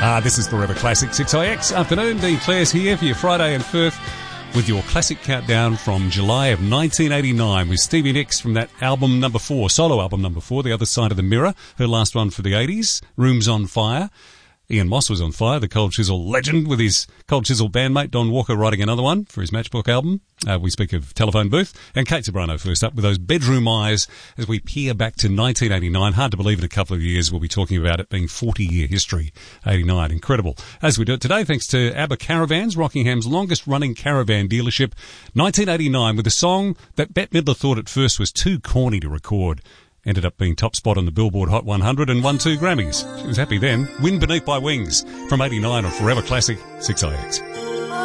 This is Forever Classic 6IX afternoon. Dean Clare's here for your Friday in Perth with your classic countdown from July of 1989 with Stevie Nicks from that album number 4, solo album number 4, The Other Side of the Mirror, her last one for the 80s, Rooms on Fire. Ian Moss was on fire, the Cold Chisel legend, with his Cold Chisel bandmate Don Walker writing another one for his Matchbook album. We speak of Telephone Booth. And Kate Sobrano first up with those bedroom eyes as we peer back to 1989. Hard to believe in a couple of years we'll be talking about it being 40-year history. 89, incredible. As we do it today, thanks to ABBA Caravans, Rockingham's longest-running caravan dealership. 1989 with a song that Bette Midler thought at first was too corny to record. Ended up being top spot on the Billboard Hot 100 and won 2 Grammys. She was happy then. Wind Beneath My Wings from 89 on Forever Classic 6IX.